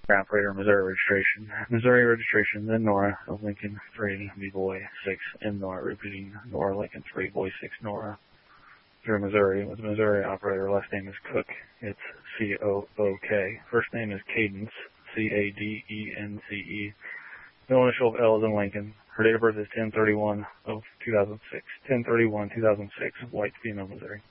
Operator, Missouri registration. Missouri registration, then Nora of Lincoln 3, B-Boy 6, and Nora, repeating Nora, Lincoln 3, Boy 6, Nora. Through Missouri, with Missouri operator, last name is Cook, it's C-O-O-K. First name is Cadence, C-A-D-E-N-C-E. Middle initial of L is in Lincoln. Her date of birth is 10/31 of 2006. 10/31/2006, white female, Missouri.